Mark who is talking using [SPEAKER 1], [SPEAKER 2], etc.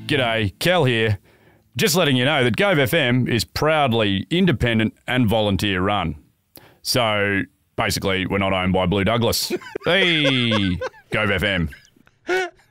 [SPEAKER 1] G'day, Kel here. Just letting you know that Gove FM is proudly independent and volunteer run. So basically, we're not owned by Blue Douglas. Hey, Gove FM.